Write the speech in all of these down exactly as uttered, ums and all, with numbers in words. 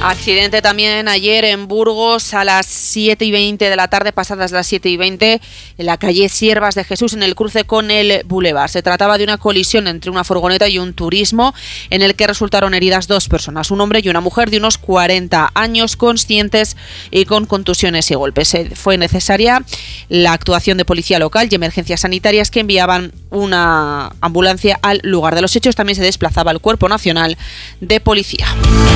Accidente también ayer en Burgos a las siete y veinte de la tarde, pasadas las siete y veinte, en la calle Siervas de Jesús, en el cruce con el Boulevard. Se trataba de una colisión entre una furgoneta y un turismo en el que resultaron heridas dos personas, un hombre y una mujer de unos cuarenta años, conscientes y con contusiones y golpes. Fue necesaria la actuación de policía local y emergencias sanitarias que enviaban una ambulancia al lugar de los hechos. También se desplazaba el Cuerpo Nacional de Policía.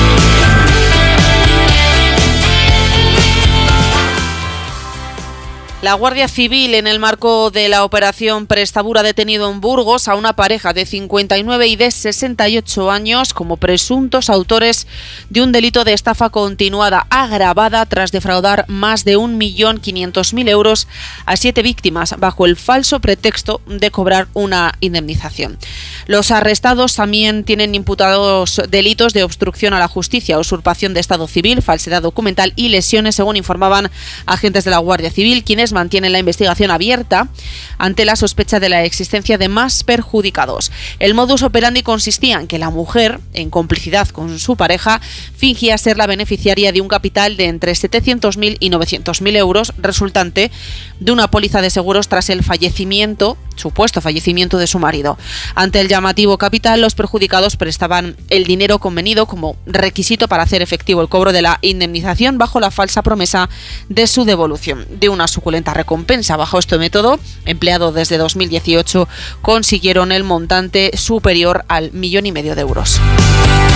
La Guardia Civil, en el marco de la operación Prestabur, ha detenido en Burgos a una pareja de cincuenta y nueve y de sesenta y ocho años como presuntos autores de un delito de estafa continuada agravada tras defraudar más de un millón quinientos mil euros a siete víctimas bajo el falso pretexto de cobrar una indemnización. Los arrestados también tienen imputados delitos de obstrucción a la justicia, usurpación de estado civil, falsedad documental y lesiones, según informaban agentes de la Guardia Civil, quienes mantienen la investigación abierta ante la sospecha de la existencia de más perjudicados. El modus operandi consistía en que la mujer, en complicidad con su pareja, fingía ser la beneficiaria de un capital de entre setecientos mil y novecientos mil euros resultante de una póliza de seguros tras el fallecimiento, supuesto fallecimiento de su marido. Ante el llamativo capital, los perjudicados prestaban el dinero convenido como requisito para hacer efectivo el cobro de la indemnización bajo la falsa promesa de su devolución. De una suculenta recompensa bajo este método, empleado desde dos mil dieciocho, consiguieron el montante superior al millón y medio de euros.